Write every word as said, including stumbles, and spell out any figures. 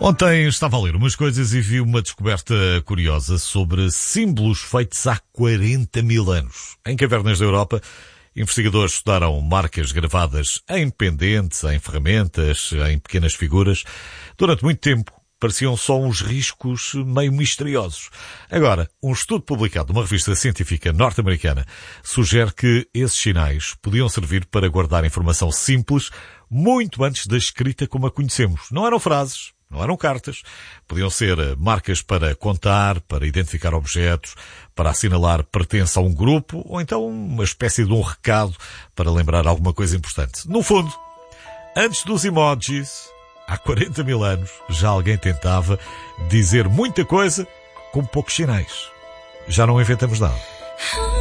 Ontem estava a ler umas coisas e vi uma descoberta curiosa sobre símbolos feitos há quarenta mil anos. Em cavernas da Europa, investigadores estudaram marcas gravadas em pendentes, em ferramentas, em pequenas figuras. Durante muito tempo, pareciam só uns riscos meio misteriosos. Agora, um estudo publicado numa revista científica norte-americana sugere que esses sinais podiam servir para guardar informação simples muito antes da escrita como a conhecemos. Não eram frases, não eram cartas. Podiam ser marcas para contar, para identificar objetos, para assinalar pertença a um grupo, ou então uma espécie de um recado para lembrar alguma coisa importante. No fundo, antes dos emojis, há quarenta mil anos, já alguém tentava dizer muita coisa com poucos sinais. Já não inventamos nada.